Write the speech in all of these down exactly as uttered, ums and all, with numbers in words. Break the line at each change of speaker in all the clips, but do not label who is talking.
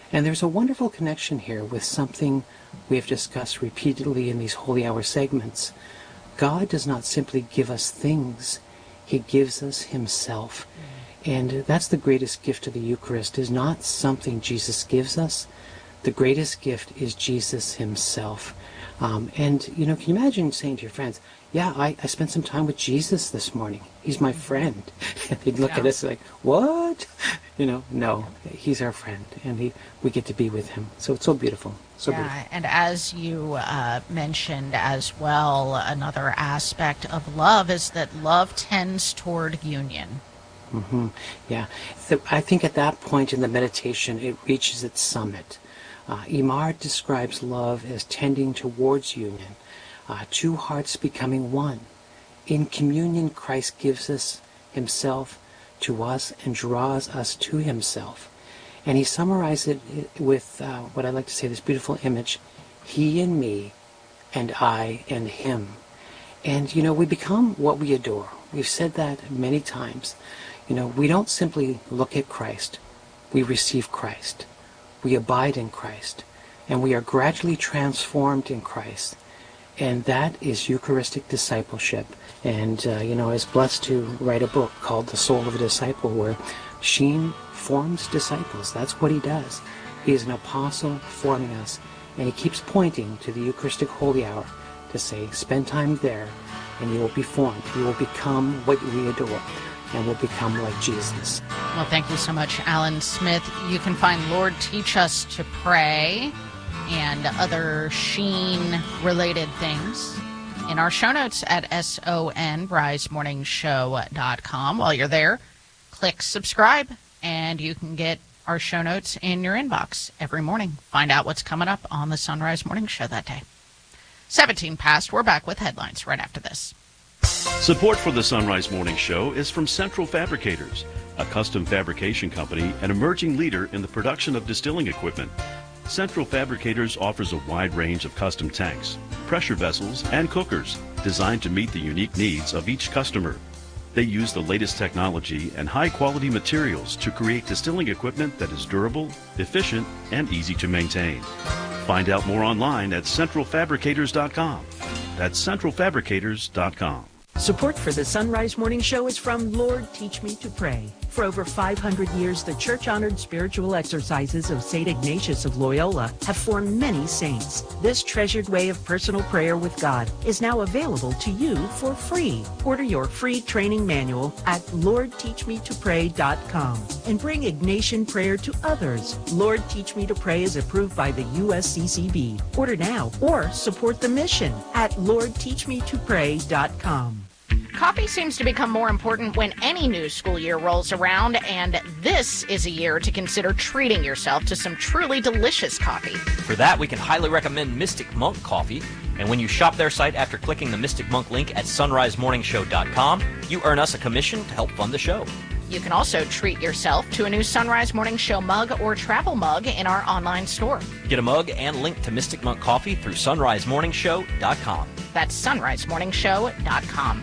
And there's a wonderful connection here with something we have discussed repeatedly in these Holy Hour segments. God does not simply give us things, he gives us himself. And that's the greatest gift of the Eucharist, is not something Jesus gives us. The greatest gift is Jesus himself. Um, and, you know, can you imagine saying to your friends, yeah, I, I spent some time with Jesus this morning. He's my friend. They'd look yeah. at us like, what? You know, no, he's our friend, and he, we get to be with him. So it's so beautiful. So
yeah,
beautiful.
And as you uh, mentioned as well, another aspect of love is that love tends toward union.
Mm-hmm. Yeah. So I think at that point in the meditation, it reaches its summit. Uh, Imar describes love as tending towards union, uh, two hearts becoming one. In communion, Christ gives us himself to us and draws us to himself. And he summarized it with uh, what I like to say, this beautiful image, he and me, and I and him. And, you know, we become what we adore. We've said that many times. You know, we don't simply look at Christ. We receive Christ. We abide in Christ. And we are gradually transformed in Christ. And that is Eucharistic discipleship. And, uh, you know, I was blessed to write a book called The Soul of a Disciple, where Sheen forms disciples. That's what he does. He is an apostle forming us. And he keeps pointing to the Eucharistic Holy Hour to say, spend time there, and you will be formed. You will become what we adore, and will become like Jesus.
Well, thank you so much, Alan Smith. You can find Lord Teach Us to Pray and other Sheen-related things in our show notes at son rise morning show dot com. While you're there, click subscribe, and you can get our show notes in your inbox every morning. Find out what's coming up on the Sunrise Morning Show that day. seventeen past, we're back with headlines right after this.
Support for the Sunrise Morning Show is from Central Fabricators, a custom fabrication company and emerging leader in the production of distilling equipment. Central Fabricators offers a wide range of custom tanks, pressure vessels, and cookers designed to meet the unique needs of each customer. They use the latest technology and high-quality materials to create distilling equipment that is durable, efficient, and easy to maintain. Find out more online at central fabricators dot com. That's central fabricators dot com.
Support for the Sunrise Morning Show is from Lord Teach Me to Pray. For over five hundred years, the church-honored spiritual exercises of Saint Ignatius of Loyola have formed many saints. This treasured way of personal prayer with God is now available to you for free. Order your free training manual at lord teach me to pray dot com and bring Ignatian prayer to others. Lord Teach Me to Pray is approved by the U S C C B. Order now or support the mission at lord teach me to pray dot com.
Coffee seems to become more important when any new school year rolls around, and this is a year to consider treating yourself to some truly delicious coffee.
For that, we can highly recommend Mystic Monk Coffee, and when you shop their site after clicking the Mystic Monk link at sunrise morning show dot com, you earn us a commission to help fund the show.
You can also treat yourself to a new Sunrise Morning Show mug or travel mug in our online store.
Get a mug and link to Mystic Monk Coffee through sunrise morning show dot com.
That's sunrise morning show dot com.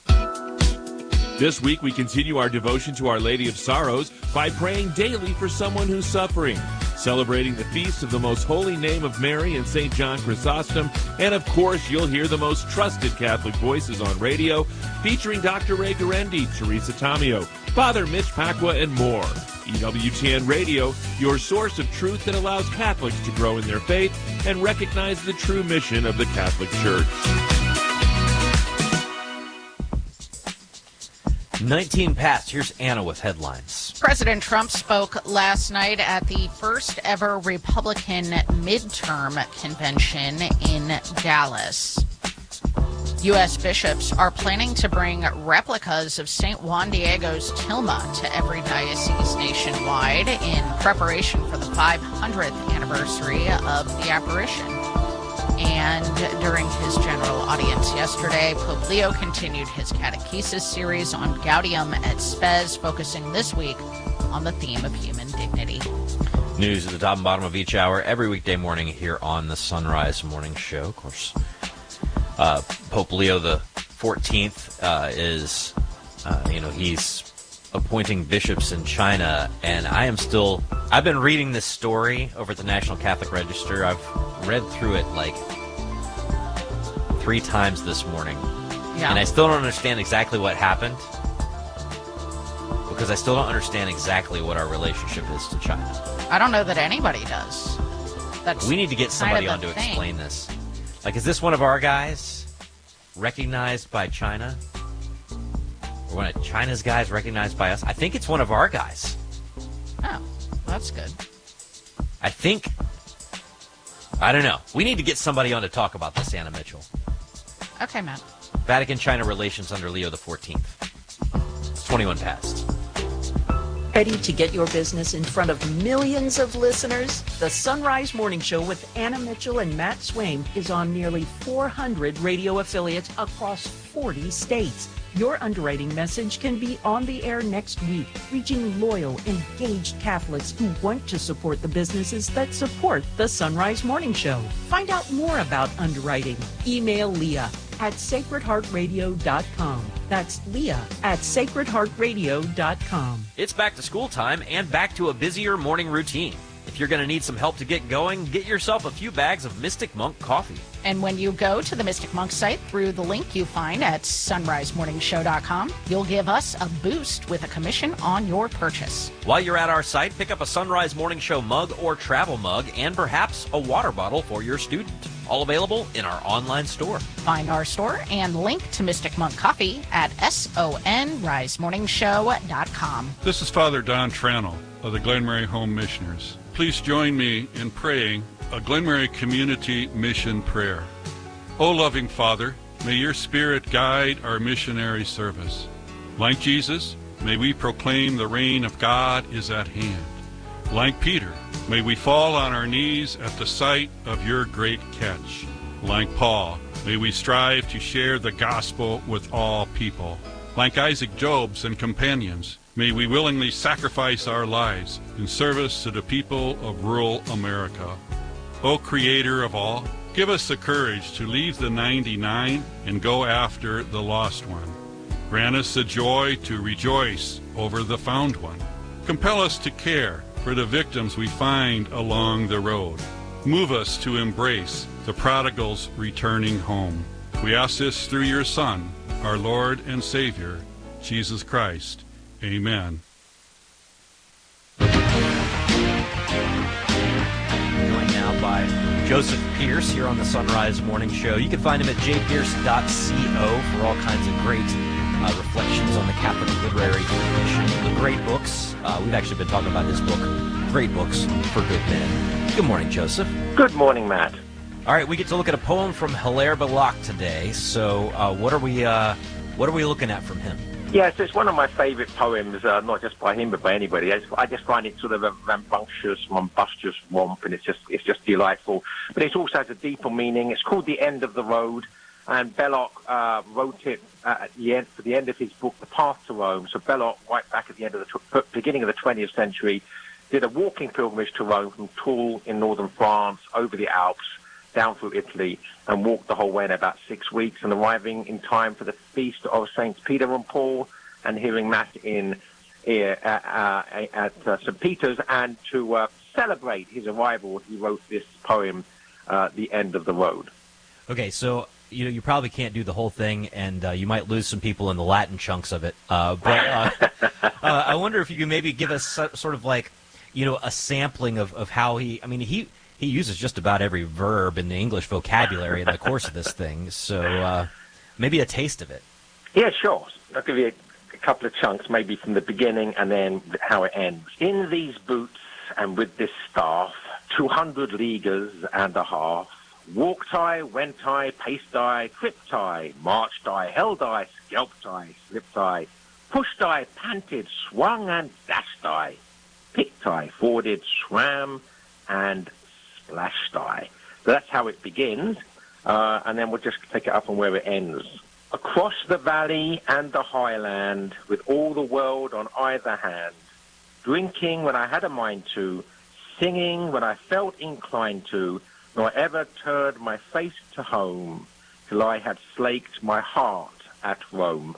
This week we continue our devotion to Our Lady of Sorrows by praying daily for someone who's suffering, celebrating the feast of the most holy name of Mary and Saint John Chrysostom, and of course you'll hear the most trusted Catholic voices on radio, featuring Doctor Ray Guarendi, Teresa Tomeo, Father Mitch Pacwa, and more. E W T N Radio, your source of truth that allows Catholics to grow in their faith and recognize the true mission of the Catholic Church.
nineteen past. Here's Anna with headlines.
President Trump spoke last night at the first ever Republican midterm convention in Dallas. U S bishops are planning to bring replicas of Saint Juan Diego's tilma to every diocese nationwide in preparation for the five hundredth anniversary of the apparition. And during his general audience yesterday, Pope Leo continued his catechesis series on Gaudium et Spes, focusing this week on the theme of human dignity.
News at the top and bottom of each hour every weekday morning here on the Sunrise Morning Show. Of course, uh, Pope Leo the fourteenth uh, is, uh, you know, he's appointing bishops in China, and I am still, I've been reading this story over at the National Catholic Register. I've read through it like three times this morning.
Yeah.
And I still don't understand exactly what happened, because I still don't understand exactly what our relationship is to China.
I don't know that anybody does. That's
we need to get somebody
kind
on
of
to
the thing.
explain this. Like, is this one of our guys recognized by China? Or one of China's guys recognized by us? I think it's one of our guys.
Oh, that's good.
I think, I don't know. We need to get somebody on to talk about this, Anna Mitchell.
Okay, Matt.
Vatican-China relations under Leo the fourteenth. It's twenty-one past.
Ready to get your business in front of millions of listeners? The Sunrise Morning Show with Anna Mitchell and Matt Swain is on nearly four hundred radio affiliates across forty states. Your underwriting message can be on the air next week, reaching loyal, engaged Catholics who want to support the businesses that support the Sunrise Morning Show. Find out more about underwriting. Email Leah at sacred heart radio dot com. That's Leah at sacred heart radio dot com.
It's back to school time and back to a busier morning routine. If you're going to need some help to get going, get yourself a few bags of Mystic Monk coffee.
And when you go to the Mystic Monk site through the link you find at sunrise morning show dot com, you'll give us a boost with a commission on your purchase.
While you're at our site, pick up a Sunrise Morning Show mug or travel mug and perhaps a water bottle for your student. All available in our online store.
Find our store and link to Mystic Monk Coffee at sunrise morning show dot com.
This is Father Don Tranel of the Glen Mary Home Missioners. Please join me in praying a Glen Mary Community Mission Prayer. O loving Father, may your Spirit guide our missionary service. Like Jesus, may we proclaim the reign of God is at hand. Like Peter, may we fall on our knees at the sight of your great catch. Like Paul, may we strive to share the gospel with all people. Like Isaac Job's and companions, may we willingly sacrifice our lives in service to the people of rural America. O Creator of all, give us the courage to leave the ninety-nine and go after the lost one. Grant us the joy to rejoice over the found one. Compel us to care for the victims we find along the road. Move us to embrace the prodigals returning home. We ask this through your Son, our Lord and Savior, Jesus Christ. Amen.
Joined now by Joseph Pierce here on the Sunrise Morning Show. You can find him at j pierce dot co for all kinds of great uh, reflections on the Catholic literary tradition, the great books. Uh, we've actually been talking about his book, Great Books for Good Men. Good morning, Joseph.
Good morning, Matt.
All right, we get to look at a poem from Hilaire Belloc today. So, uh, what are we uh, what are we looking at from him?
Yes, it's one of my favorite poems, uh, not just by him, but by anybody. I just, I just find it sort of a rambunctious, rumbustious romp, and it's just it's just delightful. But it also has a deeper meaning. It's called The End of the Road, and Belloc uh, wrote it uh, at the end, for the end of his book, The Path to Rome. So Belloc, right back at the end of the tw- beginning of the twentieth century, did a walking pilgrimage to Rome from Toul in northern France, over the Alps, down through Italy, and walked the whole way in about six weeks, and arriving in time for the feast of Saints Peter and Paul, and hearing Mass in uh, uh, at uh, Saint Peter's, and to uh, celebrate his arrival, he wrote this poem, uh, The End of the Road.
Okay, so you know you probably can't do the whole thing, and uh, you might lose some people in the Latin chunks of it. Uh, but uh, uh, I wonder if you could maybe give us so, sort of like, you know, a sampling of, of how he. I mean, he. He uses just about every verb in the English vocabulary in the course of this thing, so uh, maybe a taste of it.
Yeah, sure. I'll give you a, a couple of chunks, maybe from the beginning and then how it ends. In these boots and with this staff, two hundred leaguers and a half, walked I, went I, paced I, tripped I, marched I, held I, scalped I, slipped I, pushed I, panted, swung and dashed I, picked I, forded, swam, and splashed I. So that's how it begins, uh, and then we'll just take it up on where it ends. Across the valley and the highland, with all the world on either hand, drinking when I had a mind to, singing when I felt inclined to, nor ever turned my face to home, till I had slaked my heart at Rome.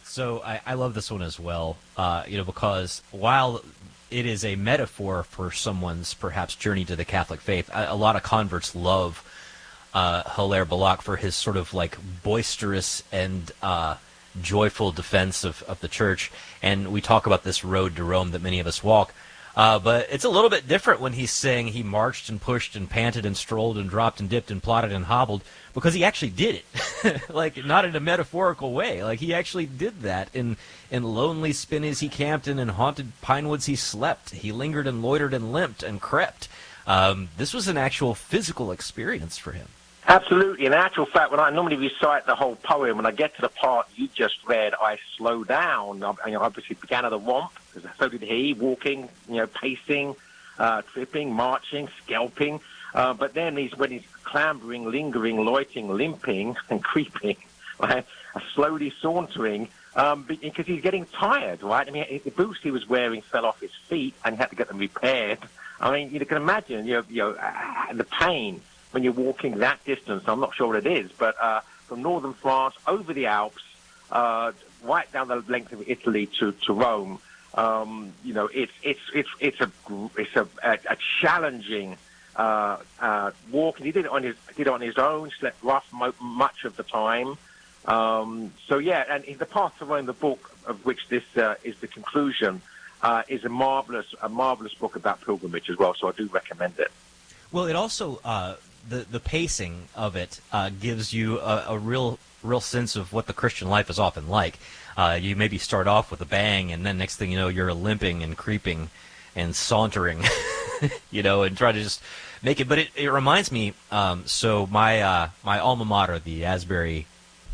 So I, I love this one as well, uh, you know, because while it is a metaphor for someone's perhaps journey to the Catholic faith, a, a lot of converts love uh, Hilaire Belloc for his sort of like boisterous and uh, joyful defense of, of the church. And we talk about this road to Rome that many of us walk. Uh, but it's a little bit different when he's saying he marched and pushed and panted and strolled and dropped and dipped and plotted and hobbled, because he actually did it. Like, not in a metaphorical way. Like, he actually did that. In in lonely spinneys he camped in, and haunted pine woods he slept. He lingered and loitered and limped and crept. Um, this was an actual physical experience for him.
Absolutely. In actual fact, when I normally recite the whole poem, when I get to the part you just read, I slow down. I, you know, obviously began at a romp, because so did he, walking, you know, pacing, uh, tripping, marching, scalping. Uh, but then he's, when he's clambering, lingering, loitering, limping, and creeping, right, slowly sauntering, um, because he's getting tired, right? I mean, the boots he was wearing fell off his feet, and he had to get them repaired. I mean, you can imagine, you know, you know uh, the pain when you're walking that distance. I'm not sure what it is, but uh, from northern France over the Alps, uh, right down the length of Italy to, to Rome, um, you know, it's it's it's it's a it's a, a, a challenging uh, uh, walk. And he did it on his did it on his own. Slept rough mo- much of the time. Um, so yeah, and the Path to Rome, the book of which this uh, is the conclusion, uh, is a marvelous a marvelous book about pilgrimage as well. So I do recommend it.
Well, it also uh, the the pacing of it uh, gives you a, a real real sense of what the Christian life is often like. Uh, you maybe start off with a bang, and then next thing you know, you're limping and creeping and sauntering, you know, and try to just make it. But it, it reminds me. Um, so my uh, my alma mater, the Asbury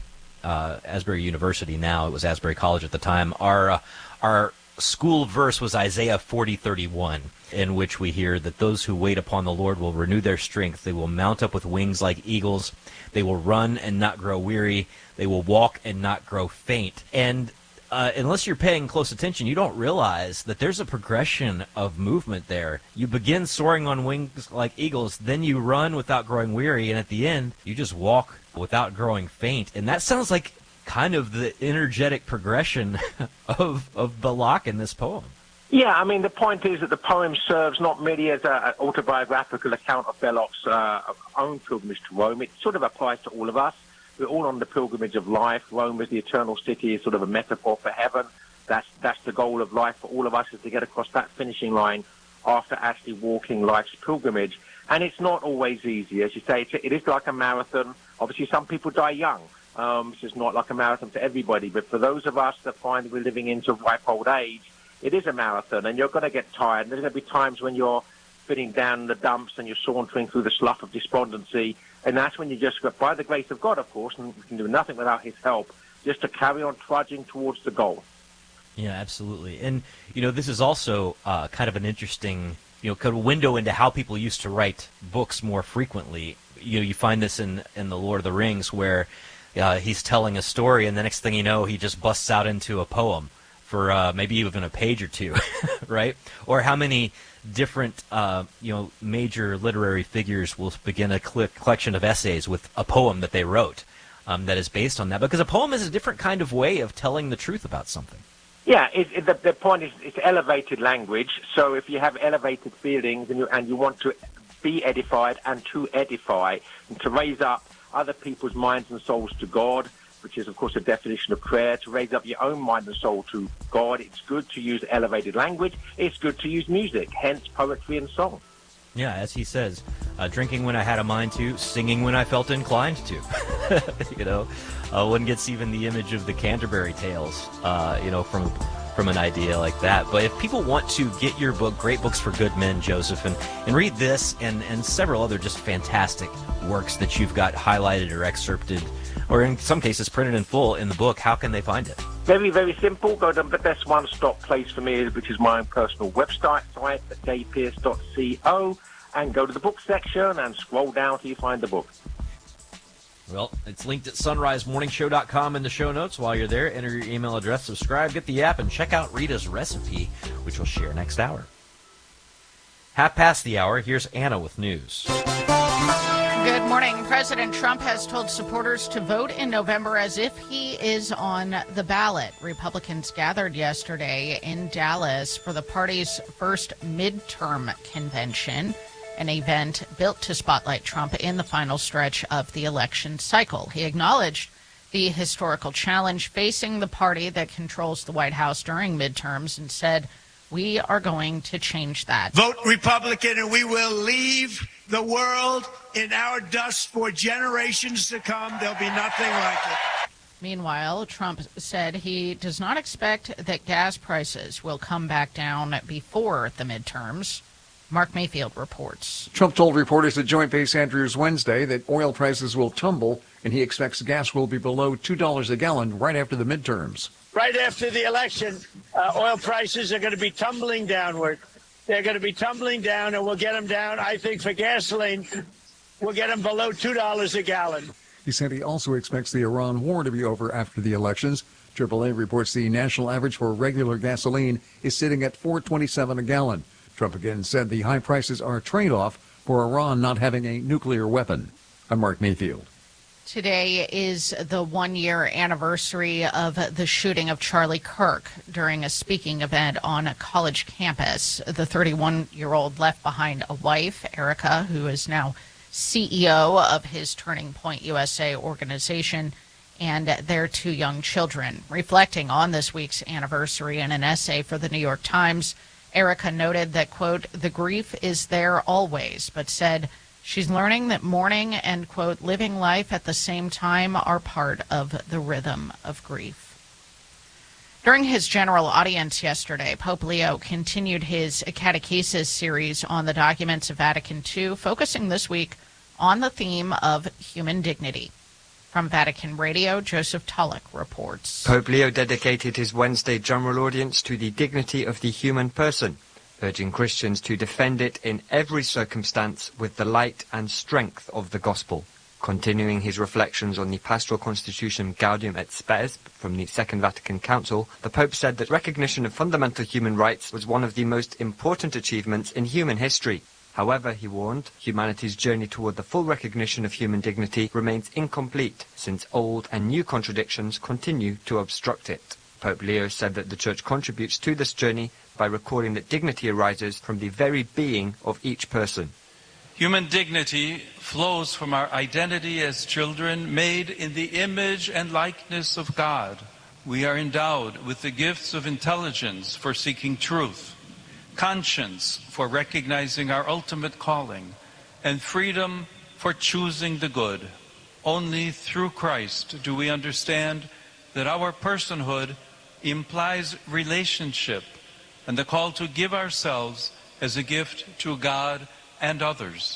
uh, Asbury University, now it was Asbury College at the time. Our uh, our school verse was Isaiah forty thirty-one, in which we hear that those who wait upon the Lord will renew their strength. They will mount up with wings like eagles. They will run and not grow weary. They will walk and not grow faint. And uh, unless you're paying close attention, you don't realize that there's a progression of movement there. You begin soaring on wings like eagles, then you run without growing weary, and at the end, you just walk without growing faint. And that sounds like kind of the energetic progression of of Belloc in this poem.
Yeah, I mean, the point is that the poem serves not merely as an autobiographical account of Belloc's uh, own pilgrimage to Rome. It sort of applies to all of us. We're all on the pilgrimage of life. Rome is the eternal city, is sort of a metaphor for heaven. That's that's the goal of life for all of us, is to get across that finishing line after actually walking life's pilgrimage. And it's not always easy. As you say, it's, it is like a marathon. Obviously, some people die young. Um, it's just not like a marathon for everybody. But for those of us that find we're living into ripe old age, it is a marathon, and you're going to get tired. And there's going to be times when you're fitting down the dumps and you're sauntering through the slough of despondency, and that's when you just, by the grace of God, of course, and we can do nothing without his help, just to carry on trudging towards the goal.
Yeah, absolutely. And, you know, this is also uh, kind of an interesting, you know, kind of window into how people used to write books more frequently. You know, you find this in, in The Lord of the Rings, where uh, he's telling a story, and the next thing you know, he just busts out into a poem for uh, maybe even a page or two, right? Or how many different, uh, you know, major literary figures will begin a cl- collection of essays with a poem that they wrote um, that is based on that. Because a poem is a different kind of way of telling the truth about something.
Yeah, it, it, the, the point is it's elevated language. So if you have elevated feelings and you, and you want to be edified and to edify and to raise up other people's minds and souls to God, which is, of course, a definition of prayer, to raise up your own mind and soul to God, it's good to use elevated language. It's good to use music, hence poetry and song.
Yeah, as he says, uh, drinking when I had a mind to, singing when I felt inclined to. You know, uh, one gets even the image of the Canterbury Tales, uh, you know, from from an idea like that. But if people want to get your book, Great Books for Good Men, Joseph, and, and read this and, and several other just fantastic works that you've got highlighted or excerpted, or in some cases printed in full in the book, how can they find it?
Very, very simple. Go to the best one-stop place for me, which is my own personal website site at dave pearce dot co, and go to the book section and scroll down till you find the book.
Well, it's linked at sunrise morning show dot com in the show notes. While you're there, enter your email address, subscribe, get the app, and check out Rita's recipe, which we'll share next hour. Half past the hour, here's Anna with news.
Good Morning. President Trump has told supporters to vote in November as if he is on the ballot. Republicans gathered yesterday in Dallas for the party's first midterm convention, an event built to spotlight Trump in the final stretch of the election cycle. He acknowledged the historical challenge facing the party that controls the White House during midterms and said, "We are going to change that."
Vote Republican and we will leave the world in our dust for generations to come. There'll be nothing like it.
Meanwhile, Trump said he does not expect that gas prices will come back down before the midterms. Mark Mayfield reports.
Trump told reporters at Joint Base Andrews Wednesday that oil prices will tumble and he expects gas will be below two dollars a gallon right after the midterms.
Right after the election, uh, oil prices are going to be tumbling downward. They're going to be tumbling down, and we'll get them down. I think for gasoline, we'll get them below two dollars a gallon.
He said he also expects the Iran war to be over after the elections. triple A reports the national average for regular gasoline is sitting at four twenty-seven a gallon. Trump again said the high prices are a trade-off for Iran not having a nuclear weapon. I'm Mark Mayfield.
Today is the one-year anniversary of the shooting of Charlie Kirk during a speaking event on a college campus. The thirty-one-year-old left behind a wife, Erica, who is now C E O of his Turning Point U S A organization, and their two young children. Reflecting on this week's anniversary in an essay for the New York Times, Erica noted that, quote, "The grief is there always," but said, she's learning that mourning and, quote, living life at the same time are part of the rhythm of grief. During his general audience yesterday, Pope Leo continued his catechesis series on the documents of Vatican Two, focusing this week on the theme of human dignity. From Vatican Radio, Joseph Tulloch reports.
Pope Leo dedicated his Wednesday general audience to the dignity of the human person, urging Christians to defend it in every circumstance with the light and strength of the gospel. Continuing his reflections on the pastoral constitution Gaudium et Spes from the Second Vatican Council, the Pope said that recognition of fundamental human rights was one of the most important achievements in human history. However, he warned, humanity's journey toward the full recognition of human dignity remains incomplete, since old and new contradictions continue to obstruct it. Pope Leo said that the Church contributes to this journey by recording that dignity arises from the very being of each person.
Human dignity flows from our identity as children made in the image and likeness of God. We are endowed with the gifts of intelligence for seeking truth, conscience for recognizing our ultimate calling, and freedom for choosing the good. Only through Christ do we understand that our personhood implies relationship and the call to give ourselves as a gift to God and others.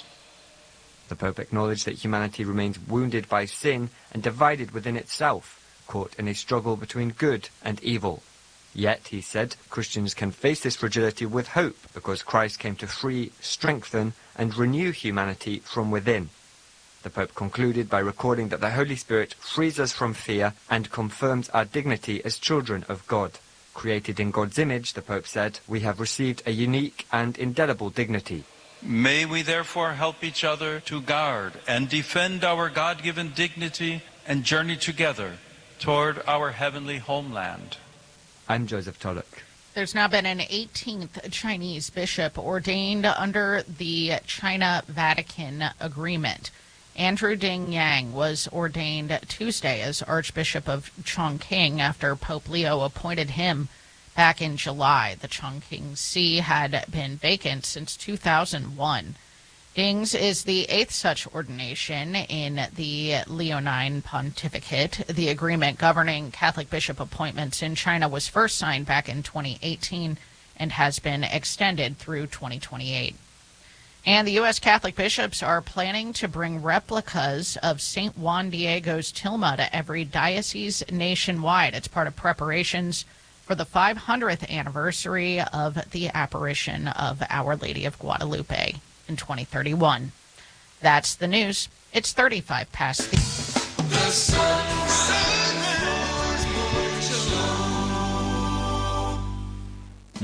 The Pope acknowledged that humanity remains wounded by sin and divided within itself, caught in a struggle between good and evil. Yet, he said, Christians can face this fragility with hope because Christ came to free, strengthen, and renew humanity from within. The Pope concluded by recording that the Holy Spirit frees us from fear and confirms our dignity as children of God. Created in God's image, the Pope said, we have received a unique and indelible dignity.
May we therefore help each other to guard and defend our God-given dignity and journey together toward our heavenly homeland.
I'm Joseph Tulloch.
There's now been an eighteenth Chinese bishop ordained under the China-Vatican agreement. Andrew Ding Yang was ordained Tuesday as Archbishop of Chongqing after Pope Leo appointed him back in July. The Chongqing See had been vacant since two thousand one. Ding's is the eighth such ordination in the Leonine Pontificate. The agreement governing Catholic bishop appointments in China was first signed back in twenty eighteen and has been extended through twenty twenty-eight. And the U S Catholic bishops are planning to bring replicas of Saint Juan Diego's tilma to every diocese nationwide. It's part of preparations for the five hundredth anniversary of the apparition of Our Lady of Guadalupe in twenty thirty-one. That's the news. It's thirty-five past the... the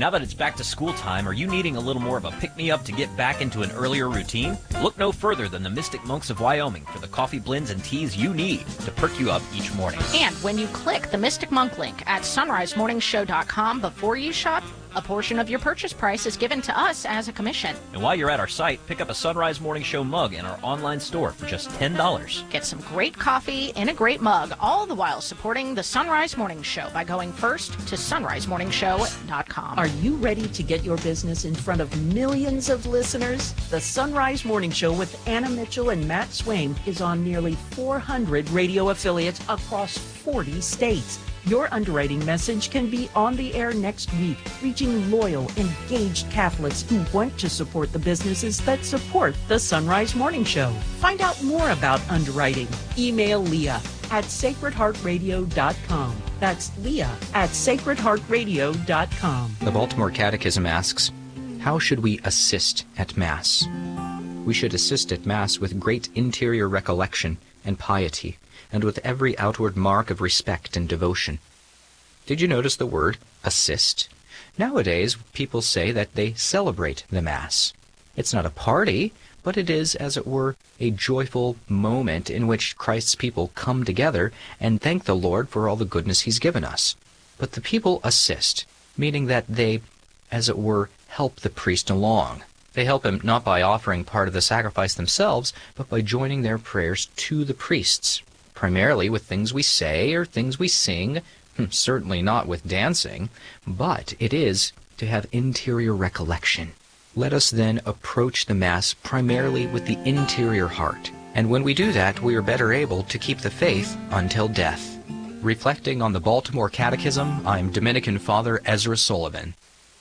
Now that it's back to school time, are you needing a little more of a pick-me-up to get back into an earlier routine? Look no further than the Mystic Monks of Wyoming for the coffee blends and teas you need to perk you up each morning.
And when you click the Mystic Monk link at sunrise morning show dot com before you shop, a portion of your purchase price is given to us as a commission.
And while you're at our site, pick up a Sunrise Morning Show mug in our online store for just ten dollars.
Get some great coffee in a great mug, all the while supporting the Sunrise Morning Show by going first to sunrise morning show dot com.
Are you ready to get your business in front of millions of listeners? The Sunrise Morning Show with Anna Mitchell and Matt Swain is on nearly four hundred radio affiliates across forty states. Your underwriting message can be on the air next week, reaching loyal, engaged Catholics who want to support the businesses that support the Sunrise Morning Show. Find out more about underwriting. Email Leah at sacred heart radio dot com. That's Leah at sacred heart radio dot com.
The Baltimore Catechism asks, how should we assist at Mass? We should assist at Mass with great interior recollection and piety, and with every outward mark of respect and devotion. Did you notice the word assist? Nowadays, people say that they celebrate the Mass. It's not a party, but it is, as it were, a joyful moment in which Christ's people come together and thank the Lord for all the goodness He's given us. But the people assist, meaning that they, as it were, help the priest along. They help him not by offering part of the sacrifice themselves, but by joining their prayers to the priests, primarily with things we say or things we sing, certainly not with dancing, but it is to have interior recollection. Let us then approach the Mass primarily with the interior heart, and when we do that, we are better able to keep the faith until death. Reflecting on the Baltimore Catechism, I'm Dominican Father Ezra Sullivan.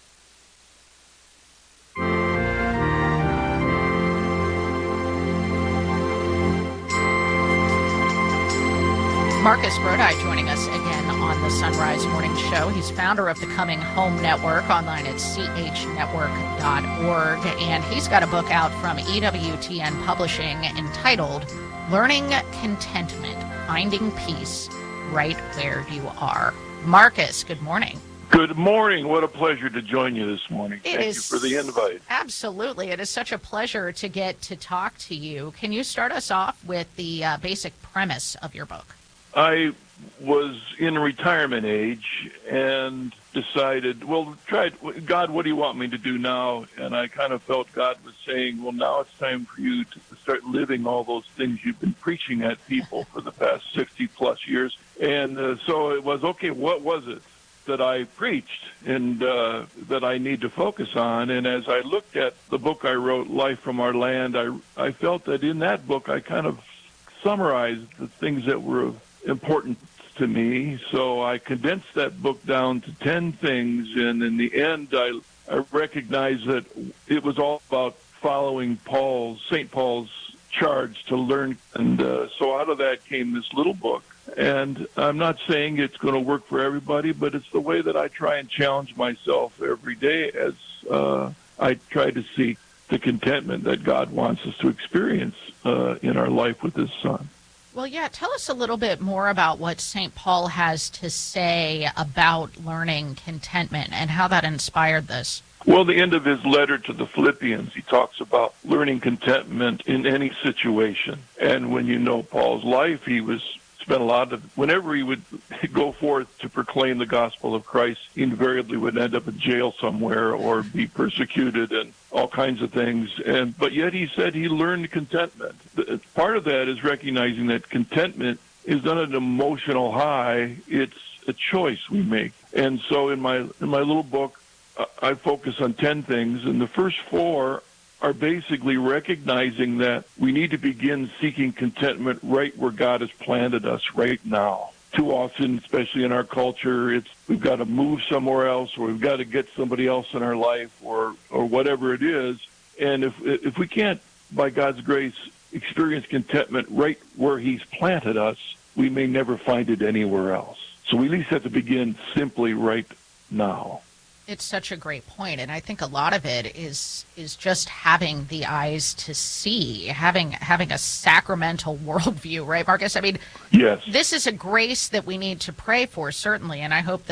Marcus Grodi joining us again on the Sunrise Morning Show. He's founder of the Coming Home Network, online at c h network dot org, and he's got a book out from E W T N Publishing entitled Learning Contentment, Finding Peace Right Where You Are. Marcus, good morning.
Good morning. What a pleasure to join you this morning.
It
Thank
is,
you for the invite.
Absolutely. It is such a pleasure to get to talk to you. Can you start us off with the uh, basic premise of your book?
I was in retirement age and decided, well, tried, God, what do you want me to do now? And I kind of felt God was saying, well, now it's time for you to start living all those things you've been preaching at people for the past sixty plus years. And uh, so it was, okay, what was it that I preached and uh, that I need to focus on? And as I looked at the book I wrote, Life from Our Land, I, I felt that in that book I kind of summarized the things that were of important to me, so I condensed that book down to ten things, and in the end I, I recognized that it was all about following Paul's, Saint Paul's charge to learn, and uh, so out of that came this little book. And I'm not saying it's going to work for everybody, but it's the way that I try and challenge myself every day as uh, I try to seek the contentment that God wants us to experience uh, in our life with His Son.
Well, yeah, tell us a little bit more about what Saint Paul has to say about learning contentment and how that inspired this.
Well, the end of his letter to the Philippians, he talks about learning contentment in any situation. And when you know Paul's life, he was spent a lot of, whenever he would go forth to proclaim the gospel of Christ, he invariably would end up in jail somewhere or be persecuted and all kinds of things. And but yet he said he learned contentment. Part of that is recognizing that contentment is not an emotional high, it's a choice we make. And so in my in my little book, I focus on ten things, and the first four are basically recognizing that we need to begin seeking contentment right where God has planted us right now. Too often, especially in our culture, it's we've got to move somewhere else, or we've got to get somebody else in our life, or or whatever it is. And if if we can't, by God's grace, experience contentment right where He's planted us, we may never find it anywhere else. So we at least have to begin simply right now.
It's such a great point, and I think a lot of it is is just having the eyes to see, having having a sacramental worldview, right, Marcus? I mean,
yes,
this is a grace that we need to pray for, certainly, and I hope that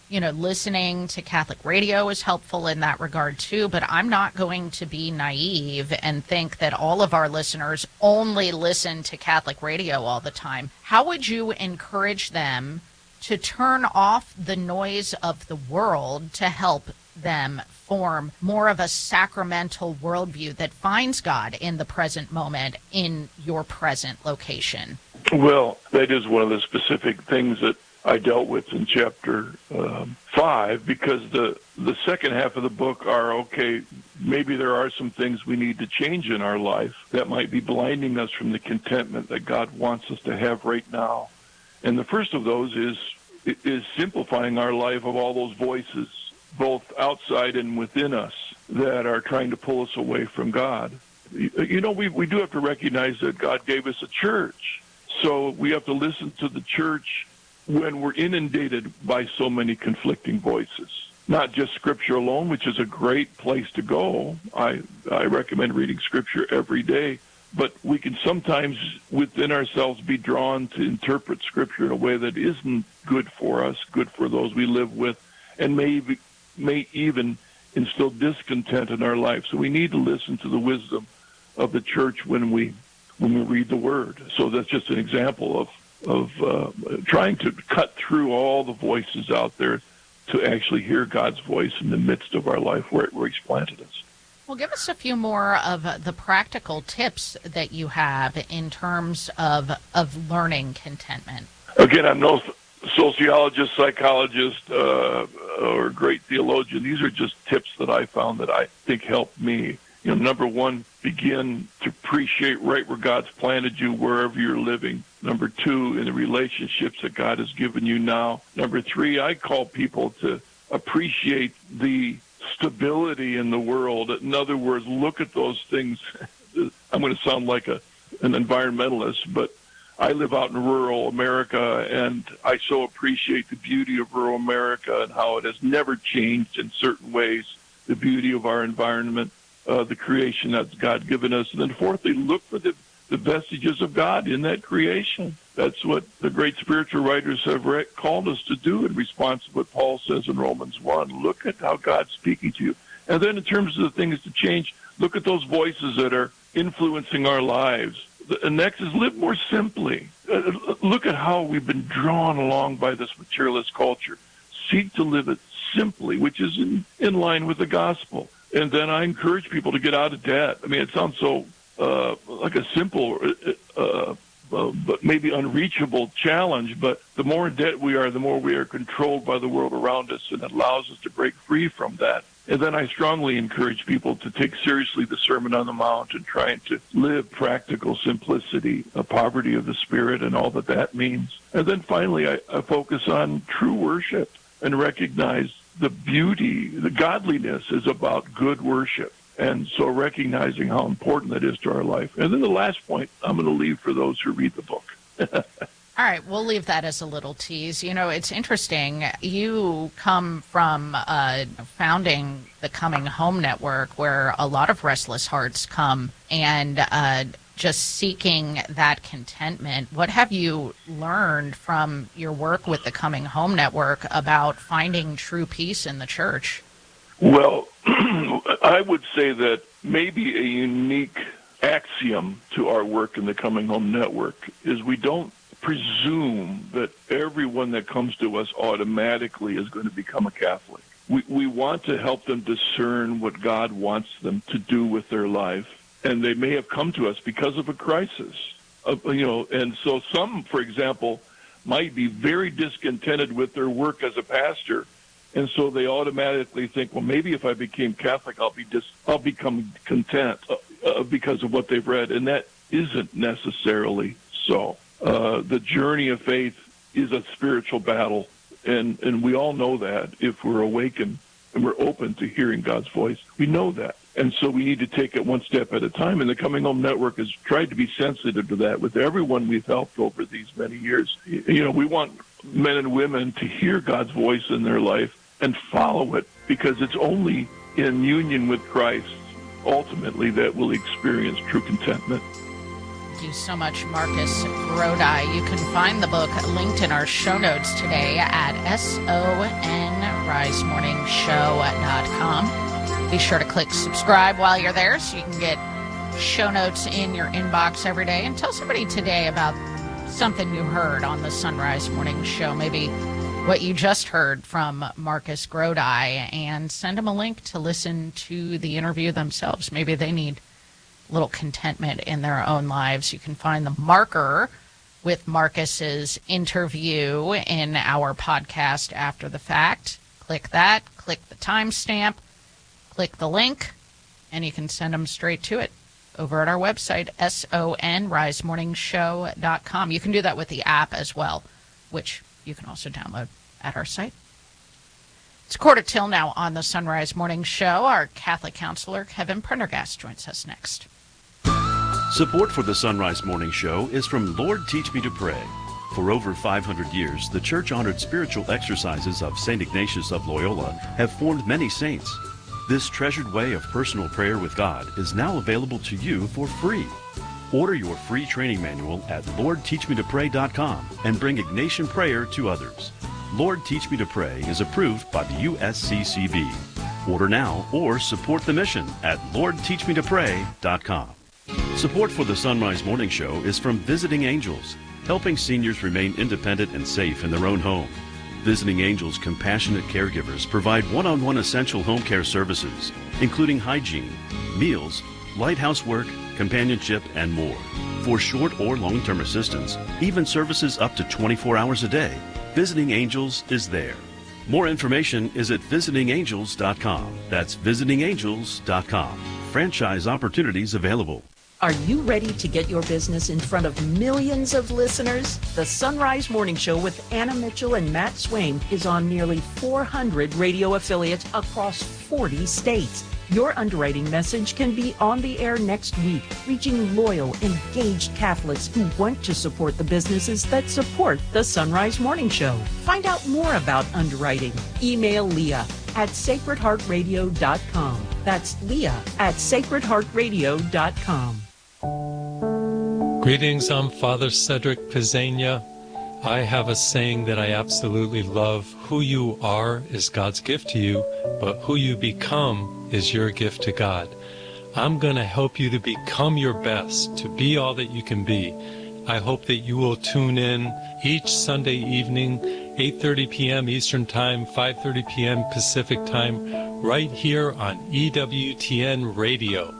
you know, listening to Catholic radio is helpful in that regard too, but I'm not going to be naive and think that all of our listeners only listen to Catholic radio all the time. How would you encourage them to turn off the noise of the world to help them form more of a sacramental worldview that finds God in the present moment in your present location?
Well, that is one of the specific things that I dealt with in chapter um, five, because the the second half of the book are, okay, maybe there are some things we need to change in our life that might be blinding us from the contentment that God wants us to have right now. And the first of those is is simplifying our life of all those voices, both outside and within us, that are trying to pull us away from God. You know, we we do have to recognize that God gave us a church. So we have to listen to the church when we're inundated by so many conflicting voices. Not just Scripture alone, which is a great place to go. I, I recommend reading Scripture every day. But we can sometimes, within ourselves, be drawn to interpret Scripture in a way that isn't good for us, good for those we live with, and may, may even instill discontent in our life. So we need to listen to the wisdom of the church when we when we read the Word. So that's just an example of, of uh, trying to cut through all the voices out there to actually hear God's voice in the midst of our life where, where He's planted us.
Well, give us a few more of the practical tips that you have in terms of of learning contentment.
Again, I'm no sociologist, psychologist, uh, or great theologian. These are just tips that I found that I think helped me. You know, number one, begin to appreciate right where God's planted you, wherever you're living. Number two, in the relationships that God has given you now. Number three, I call people to appreciate the stability in the world. In other words, look at those things. I'm going to sound like a an environmentalist, but I live out in rural America, and I so appreciate the beauty of rural America and how it has never changed in certain ways, the beauty of our environment, uh, the creation that God given us. And then fourthly, look for the, the vestiges of God in that creation. That's what the great spiritual writers have re- called us to do in response to what Paul says in Romans one. Look at how God's speaking to you. And then in terms of the things to change, look at those voices that are influencing our lives. The next is live more simply. Uh, look at how we've been drawn along by this materialist culture. Seek to live it simply, which is in, in line with the gospel. And then I encourage people to get out of debt. I mean, it sounds so uh, like a simple uh, uh, but maybe unreachable challenge, but the more in debt we are, the more we are controlled by the world around us, and it allows us to break free from that. And then I strongly encourage people to take seriously the Sermon on the Mount and trying to live practical simplicity, a poverty of the spirit, and all that that means. And then finally, I, I focus on true worship and recognize the beauty, the godliness is about good worship. And so recognizing how important that is to our life. And then the last point I'm going to leave for those who read the book.
All right, we'll leave that as a little tease. You know, it's interesting. You come from uh, founding the Coming Home Network, where a lot of restless hearts come and uh, just seeking that contentment. What have you learned from your work with the Coming Home Network about finding true peace in the church?
Well, I would say that maybe a unique axiom to our work in the Coming Home Network is we don't presume that everyone that comes to us automatically is going to become a Catholic. We we want to help them discern what God wants them to do with their life, and they may have come to us because of a crisis. Uh, you know, and so some, for example, might be very discontented with their work as a pastor, and so they automatically think, well, maybe if I became Catholic, I'll be dis- I'll become content uh, uh, because of what they've read, and that isn't necessarily so. Uh, the journey of faith is a spiritual battle, and, and we all know that if we're awakened and we're open to hearing God's voice. We know that. And so we need to take it one step at a time, and the Coming Home Network has tried to be sensitive to that with everyone we've helped over these many years. You know, we want men and women to hear God's voice in their life and follow it, because it's only in union with Christ, ultimately, that we'll experience true contentment.
Thank you so much, Marcus Grodi. You can find the book linked in our show notes today at son rise morning show dot com. Be sure to click subscribe while you're there so you can get show notes in your inbox every day. And tell somebody today about something you heard on the Sunrise Morning Show, maybe what you just heard from Marcus Grodi, and send them a link to listen to the interview themselves. Maybe they need a little contentment in their own lives. You can find the marker with Marcus's interview in our podcast after the fact. Click that, click the timestamp, click the link, and you can send them straight to it over at our website, son rise morning show dot com. You can do that with the app as well, which you can also download at our site. It's quarter till now on the Sunrise Morning Show. Our Catholic counselor, Kevin Prendergast, joins us next.
Support for the Sunrise Morning Show is from Lord Teach Me to Pray. For over five hundred years, the church-honored spiritual exercises of Saint Ignatius of Loyola have formed many saints. This treasured way of personal prayer with God is now available to you for free. Order your free training manual at lord teach me to pray dot com and bring Ignatian prayer to others. Lord Teach Me to Pray is approved by the U S C C B. Order now or support the mission at lord teach me to pray dot com. Support for the Sunrise Morning Show is from Visiting Angels, helping seniors remain independent and safe in their own home. Visiting Angels compassionate caregivers provide one-on-one essential home care services, including hygiene, meals, light housework, companionship, and more. For short or long-term assistance, even services up to twenty-four hours a day, Visiting Angels is there. More information is at visiting angels dot com. That's visiting angels dot com. Franchise opportunities available.
Are you ready to get your business in front of millions of listeners? The Sunrise Morning Show with Anna Mitchell and Matt Swaim is on nearly four hundred radio affiliates across forty states. Your underwriting message can be on the air next week, reaching loyal, engaged Catholics who want to support the businesses that support the Sunrise Morning Show. Find out more about underwriting. Email Leah at sacred heart radio dot com. That's Leah at sacred heart radio dot com.
Greetings, I'm Father Cedric Pizzania. I have a saying that I absolutely love. Who you are is God's gift to you, but who you become is your gift to God. I'm going to help you to become your best, to be all that you can be. I hope that you will tune in each Sunday evening, eight thirty p.m. Eastern Time, five thirty p.m. Pacific Time, right here on E W T N Radio.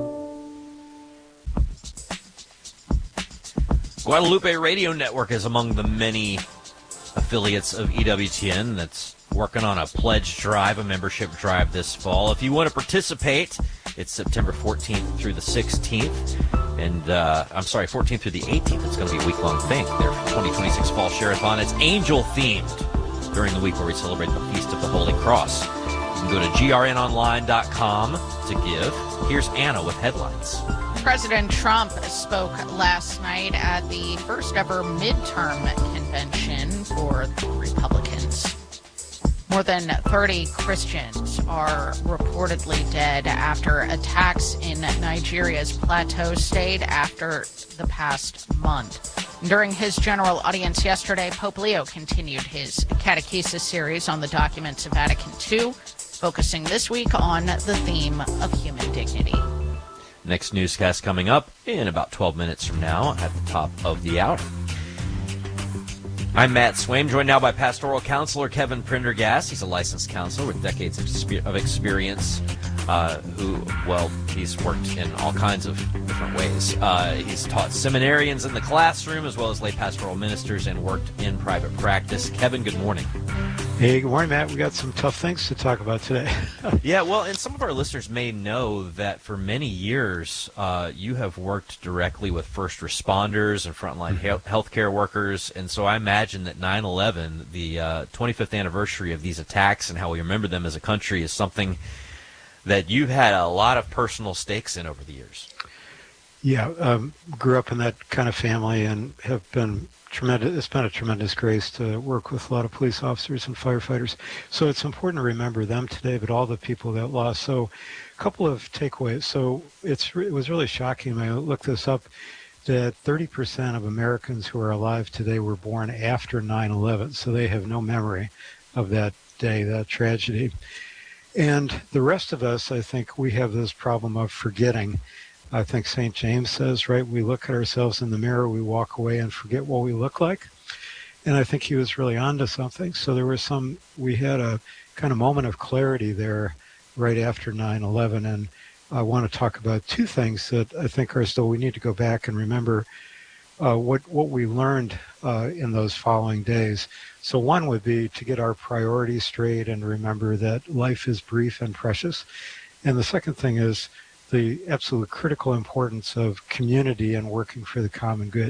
Guadalupe Radio Network is among the many affiliates of E W T N that's working on a pledge drive, a membership drive this fall. If you want to participate, it's September fourteenth through the sixteenth. And, uh, I'm sorry, fourteenth through the eighteenth. It's going to be a week-long thing there for twenty twenty-six Fall Share-a-thon. It's angel-themed during the week where we celebrate the Feast of the Holy Cross. You can go to G R N online dot com to give. Here's Anna with headlines.
President Trump spoke last night at the first ever midterm convention for the Republicans. More than thirty Christians are reportedly dead after attacks in Nigeria's Plateau State after the past month. During his general audience yesterday, Pope Leo continued his catechesis series on the documents of Vatican Two, focusing this week on the theme of human dignity.
Next newscast coming up in about twelve minutes from now at the top of the hour. I'm Matt Swaim, joined now by pastoral counselor Kevin Prendergast. He's a licensed counselor with decades of experience, uh, who, well, he's worked in all kinds of different ways. Uh, he's taught seminarians in the classroom as well as lay pastoral ministers and worked in private practice. Kevin, good morning.
Hey, good morning, Matt. We got some tough things to talk about today.
Yeah, well, and some of our listeners may know that for many years uh, you have worked directly with first responders and frontline mm-hmm. healthcare workers, and so I imagine that nine eleven, the uh, twenty-fifth anniversary of these attacks and how we remember them as a country, is something that you've had a lot of personal stakes in over the years.
Yeah, um, grew up in that kind of family and have been tremendous. It's been a tremendous grace to work with a lot of police officers and firefighters. So it's important to remember them today, but all the people that lost. So a couple of takeaways. So it's it was really shocking. I looked this up. that thirty percent of Americans who are alive today were born after nine eleven, so they have no memory of that day, that tragedy. And the rest of us, I think, we have this problem of forgetting. I think Saint James says, right, we look at ourselves in the mirror, we walk away and forget what we look like. And I think he was really onto something. So there was some, we had a kind of moment of clarity there right after nine eleven. And I want to talk about two things that I think are still, we need to go back and remember uh, what, what we learned uh, in those following days. So one would be to get our priorities straight and remember that life is brief and precious. And the second thing is the absolute critical importance of community and working for the common good.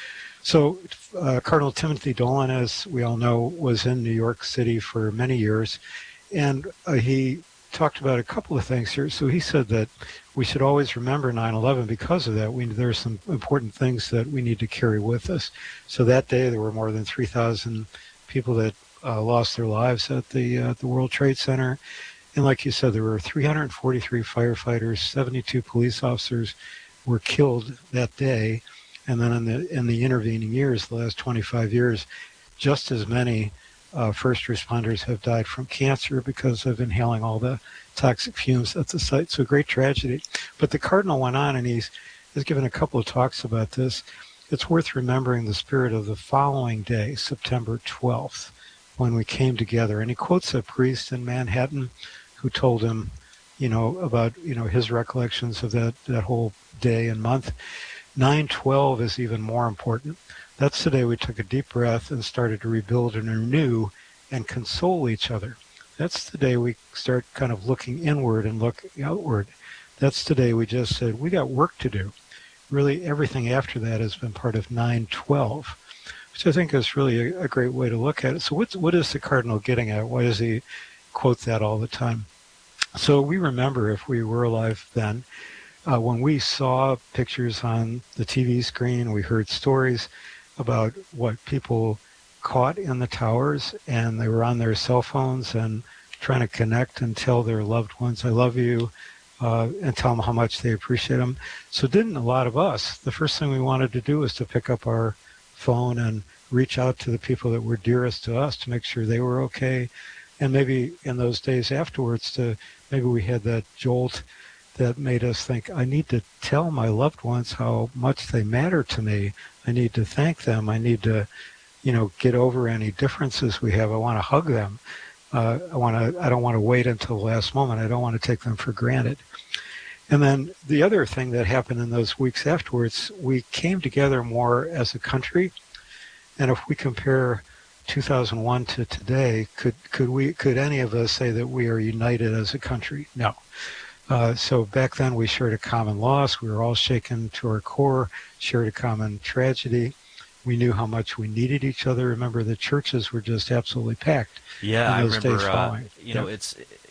So uh, Cardinal Timothy Dolan, as we all know, was in New York City for many years, and uh, he talked about a couple of things here. So he said that we should always remember nine eleven because of that. We, there are some important things that we need to carry with us. So that day there were more than three thousand people that uh, lost their lives at the, uh, the World Trade Center. And like you said, there were three hundred forty-three firefighters, seventy-two police officers were killed that day. And then in the in the intervening years, the last twenty-five years, just as many uh, first responders have died from cancer because of inhaling all the toxic fumes at the site. So a great tragedy. But the Cardinal went on and he's, he's given a couple of talks about this. It's worth remembering the spirit of the following day, September twelfth, when we came together. And he quotes a priest in Manhattan who told him, you know, about, you know, his recollections of that, that whole day and month. nine twelve is even more important. That's the day we took a deep breath and started to rebuild and renew and console each other. That's the day we start kind of looking inward and look outward. That's the day we just said, we got work to do. Really, everything after that has been part of nine twelve, which I think is really a, a great way to look at it. So what's, what is the Cardinal getting at? Why does he quote that all the time? So we remember, if we were alive then, Uh, when we saw pictures on the T V screen, we heard stories about what people caught in the towers, and they were on their cell phones and trying to connect and tell their loved ones, I love you, uh, and tell them how much they appreciate them. So didn't a lot of us, the first thing we wanted to do was to pick up our phone and reach out to the people that were dearest to us to make sure they were okay. And maybe in those days afterwards, to maybe we had that jolt that made us think, I need to tell my loved ones how much they matter to me. I need to thank them. I need to, you know, get over any differences we have. I want to hug them. Uh, I want to. I don't want to wait until the last moment. I don't want to take them for granted. And then the other thing that happened in those weeks afterwards, we came together more as a country. And if we compare two thousand one to today, could could we could any of us say that we are united as a country? No. Uh, so back then we shared a common loss. We were all shaken to our core, shared a common tragedy. We knew how much we needed each other. Remember, the churches were just absolutely packed.
Yeah,
in those
I remember.
days
Uh, you
yeah.
know, it's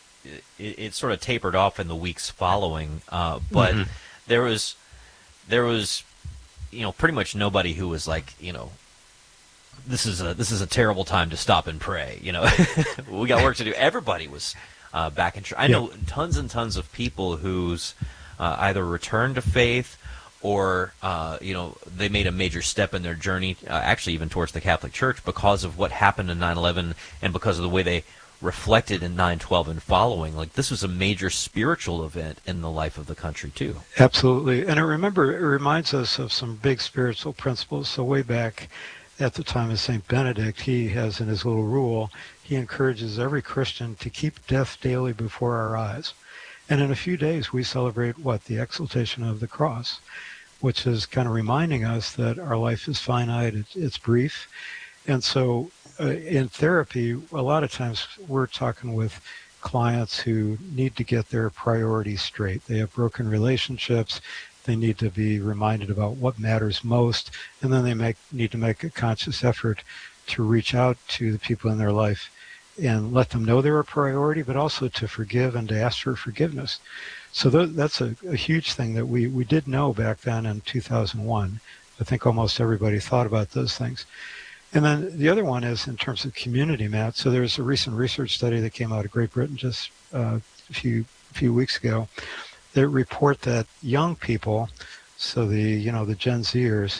it, it sort of tapered off in the weeks following, uh, but
Mhm.
there was there was you know pretty much nobody who was like you know. This is a this is a terrible time to stop and pray. You know, we got work to do. Everybody was uh, back in church. I know tons and tons of people who's uh, either returned to faith or uh, you know they made a major step in their journey, uh, actually even towards the Catholic Church, because of what happened in nine eleven and because of the way they reflected in nine twelve and following. Like, this was a major spiritual event in the life of the country too.
Absolutely, and I remember it reminds us of some big spiritual principles. So way back at the time of Saint Benedict, he has in his little rule, he encourages every Christian to keep death daily before our eyes. And in a few days, we celebrate what? The exaltation of the cross, which is kind of reminding us that our life is finite, it's, it's brief. And so uh, in therapy, a lot of times we're talking with clients who need to get their priorities straight. They have broken relationships. They need to be reminded about what matters most, and then they make, need to make a conscious effort to reach out to the people in their life and let them know they're a priority, but also to forgive and to ask for forgiveness. So th- that's a, a huge thing that we, we did know back then in two thousand one. I think almost everybody thought about those things. And then the other one is in terms of community, Matt. So there's a recent research study that came out of Great Britain just uh, a few few weeks ago that report that young people So the, you know, the Gen Zers,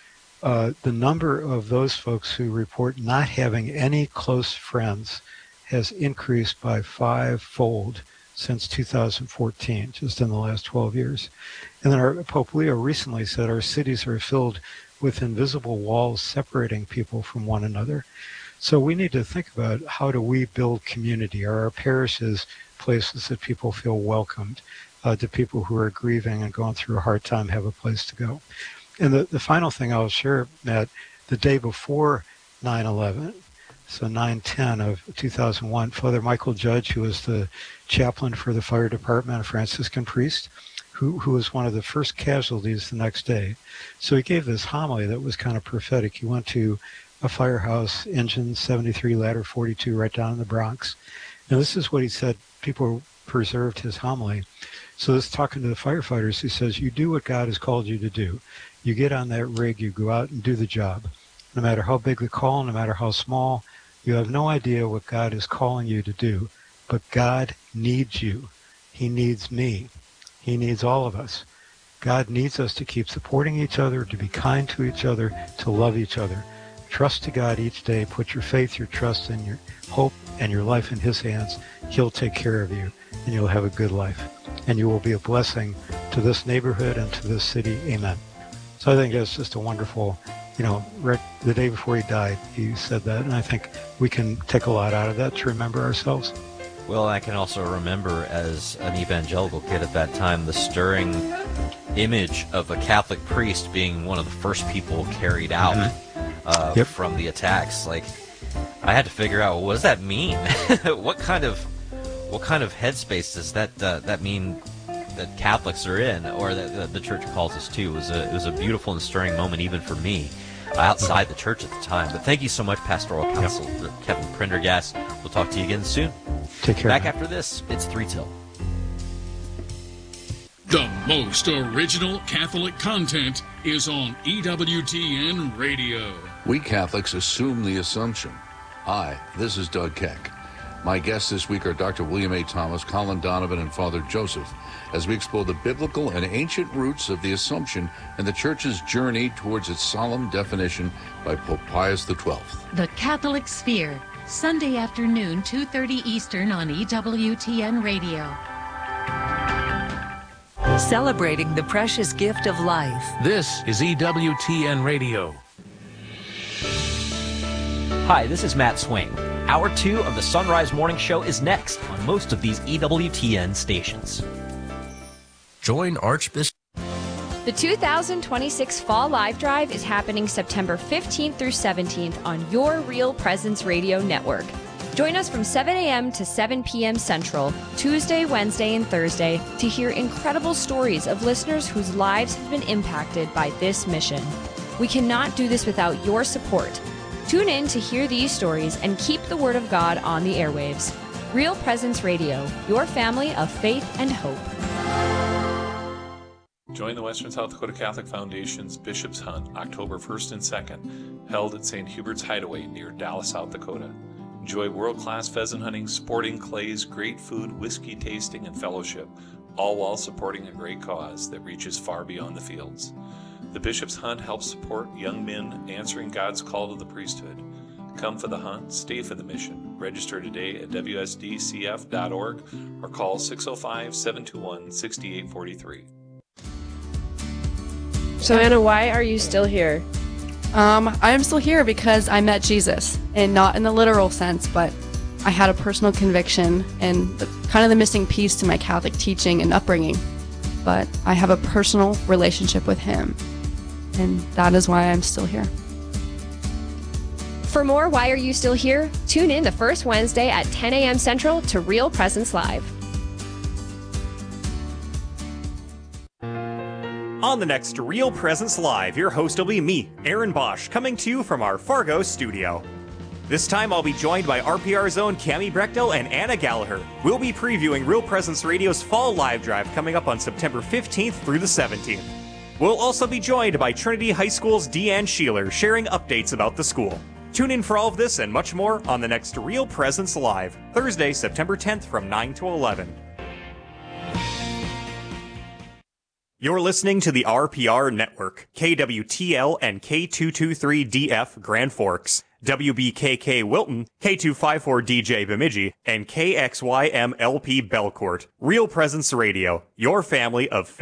uh, the number of those folks who report not having any close friends has increased by five-fold since two thousand fourteen, just in the last twelve years. And then our, Pope Leo recently said our cities are filled with invisible walls separating people from one another. So we need to think about, how do we build community? Are our parishes places that people feel welcomed? Uh, do people who are grieving and going through a hard time have a place to go? And the, the final thing I'll share, Matt, the day before nine eleven, so nine ten of two thousand one, Father Michael Judge, who was the chaplain for the fire department, a Franciscan priest, who, who was one of the first casualties the next day. So he gave this homily that was kind of prophetic. He went to a firehouse, engine seventy-three, ladder forty-two, right down in the Bronx. And this is what he said. People preserved his homily. So this talking to the firefighters, he says, you do what God has called you to do. You get on that rig, you go out and do the job. No matter how big the call, no matter how small, you have no idea what God is calling you to do. But God needs you. He needs me. He needs all of us. God needs us to keep supporting each other, to be kind to each other, to love each other. Trust to God each day. Put your faith, your trust, and your hope and your life in His hands. He'll take care of you, and you'll have a good life. And you will be a blessing to this neighborhood and to this city. Amen. So I think that's just a wonderful, you know, Rick, the day before he died, he said that, and I think we can take a lot out of that to remember ourselves.
Well, I can also remember as an evangelical kid at that time the stirring image of a Catholic priest being one of the first people carried out mm-hmm. uh, yep. from the attacks. Like, I had to figure out, well, what does that mean? what kind of what kind of headspace does that uh, that mean that Catholics are in, or that, that the church calls us to? It was a it was a beautiful and stirring moment even for me, uh, outside the church at the time. But thank you so much, Pastoral Counsel yep. Kevin Prendergast. We'll talk to you again soon.
Take care.
Back
man.
after this, it's three till.
The most original Catholic content is on E W T N Radio.
We Catholics assume the assumption. Hi, this is Doug Keck. My guests this week are Doctor William A. Thomas, Colin Donovan, and Father Joseph, as we explore the biblical and ancient roots of the Assumption and the Church's journey towards its solemn definition by Pope Pius the twelfth.
The Catholic Sphere, Sunday afternoon, two thirty Eastern on E W T N Radio.
Celebrating the precious gift of life.
This is E W T N Radio.
Hi, this is Matt Swain. Hour two of the Sunrise Morning Show is next on most of these E W T N stations.
Join Archbishop.
The two thousand twenty-six Fall Live Drive is happening September fifteenth through seventeenth on your Real Presence Radio Network. Join us from seven a.m. to seven p.m. Central, Tuesday, Wednesday, and Thursday to hear incredible stories of listeners whose lives have been impacted by this mission. We cannot do this without your support. Tune in to hear these stories and keep the Word of God on the airwaves. Real Presence Radio, your family of faith and hope.
Join the Western South Dakota Catholic Foundation's Bishop's Hunt, October first and second, held at Saint Hubert's Hideaway near Dallas, South Dakota. Enjoy world-class pheasant hunting, sporting clays, great food, whiskey tasting, and fellowship, all while supporting a great cause that reaches far beyond the fields. The Bishop's Hunt helps support young men answering God's call to the priesthood. Come for the hunt, stay for the mission. Register today at W S D C F dot org or call six oh five, seven two one, six eight four three.
So Anna, why are you still here?
Um, I am still here because I met Jesus, and not in the literal sense, but I had a personal conviction and the, kind of the missing piece to my Catholic teaching and upbringing. But I have a personal relationship with Him, and that is why I'm still here.
For more Why Are You Still Here? Tune in the first Wednesday at ten a.m. Central to Real Presence Live.
On the next Real Presence Live, your host will be me, Aaron Bosch, coming to you from our Fargo studio. This time I'll be joined by R P R's own Cammie Brechtel and Anna Gallagher. We'll be previewing Real Presence Radio's Fall Live Drive coming up on September fifteenth through the seventeenth. We'll also be joined by Trinity High School's Deanne Sheeler, sharing updates about the school. Tune in for all of this and much more on the next Real Presence Live, Thursday, September tenth from nine to eleven. You're listening to the R P R Network, K W T L and K two twenty-three D F Grand Forks, W B K K Wilton, K two fifty-four D J Bemidji, and K X Y M L P Belcourt. Real Presence Radio, your family of